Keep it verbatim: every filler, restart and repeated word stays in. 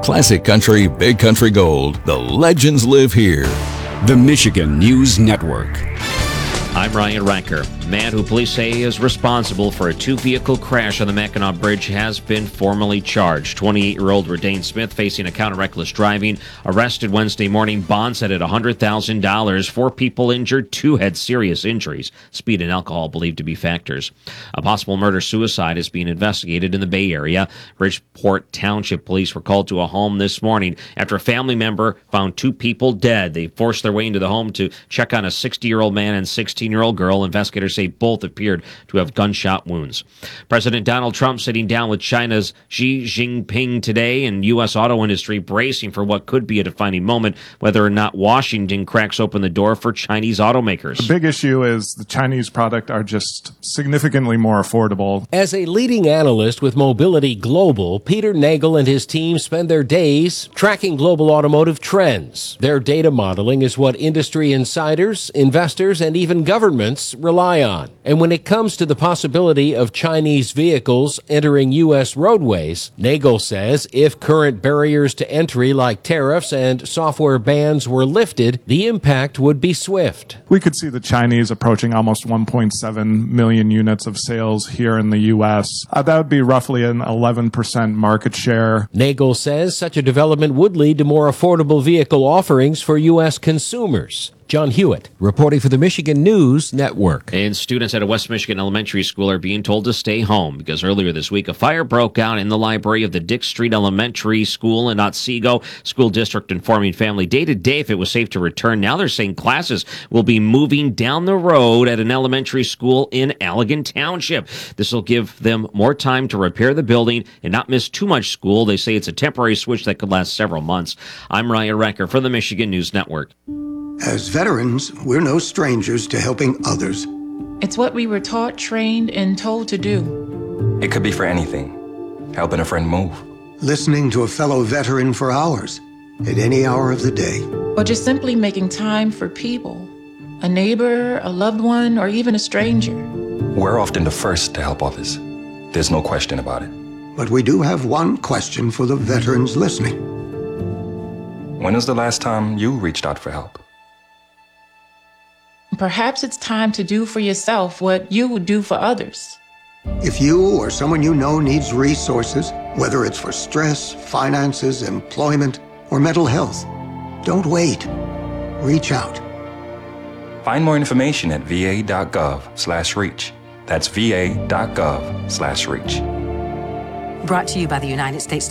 Classic country, big country gold. The legends live here. The Michigan News Network. I'm Ryan Ranker. Man who police say is responsible for a two-vehicle crash on the Mackinac Bridge has been formally charged. twenty-eight-year-old Redane Smith, facing a count of reckless driving, arrested Wednesday morning. Bond set at one hundred thousand dollars. Four people injured. Two had serious injuries. Speed and alcohol believed to be factors. A possible murder-suicide is being investigated in the Bay Area. Bridgeport Township police were called to a home this morning after a family member found two people dead. They forced their way into the home to check on a sixty-year-old man and sixteen-year-old girl. Investigators say both appeared to have gunshot wounds. President Donald Trump sitting down with China's Xi Jinping today, and U S auto industry bracing for what could be a defining moment, whether or not Washington cracks open the door for Chinese automakers. The big issue is the Chinese product are just significantly more affordable. As a leading analyst with Mobility Global, Peter Nagel and his team spend their days tracking global automotive trends. Their data modeling is what industry insiders, investors, and even governments rely on. And when it comes to the possibility of Chinese vehicles entering U S roadways, Nagel says if current barriers to entry like tariffs and software bans were lifted, the impact would be swift. We could see the Chinese approaching almost one point seven million units of sales here in the U S. Uh, that would be roughly an eleven percent market share. Nagel says such a development would lead to more affordable vehicle offerings for U S consumers. John Hewitt, reporting for the Michigan News Network. And students at a West Michigan elementary school are being told to stay home because earlier this week a fire broke out in the library of the Dick Street Elementary School in Otsego. School district informing family day to day if it was safe to return. Now they're saying classes will be moving down the road at an elementary school in Allegan Township. This will give them more time to repair the building and not miss too much school. They say it's a temporary switch that could last several months. I'm Ryan Ranker for the Michigan News Network. As veterans, we're no strangers to helping others. It's what we were taught, trained, and told to do. It could be for anything. Helping a friend move. Listening to a fellow veteran for hours, at any hour of the day. Or just simply making time for people. A neighbor, a loved one, or even a stranger. We're often the first to help others. There's no question about it. But we do have one question for the veterans listening. When was the last time you reached out for help? Perhaps it's time to do for yourself what you would do for others. If you or someone you know needs resources, whether it's for stress, finances, employment, or mental health, don't wait. Reach out. Find more information at va.gov slash reach. That's va.gov slash reach. Brought to you by the United States